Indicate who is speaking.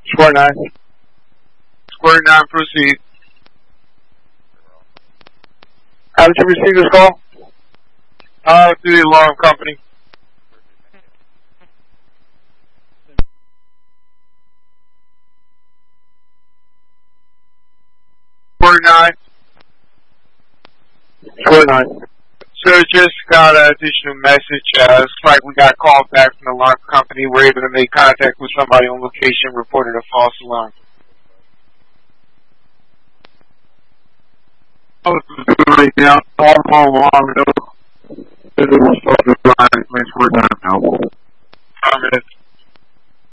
Speaker 1: Square 9. Square 9, proceed. How did you receive this call? Through the alarm company. Square 9. Square 9. So just got an additional message. Looks like we got a call back from the alarm company. We're able to make contact with somebody on location, reported a false alarm. Right now, all alarm, it was supposed to be 9 now.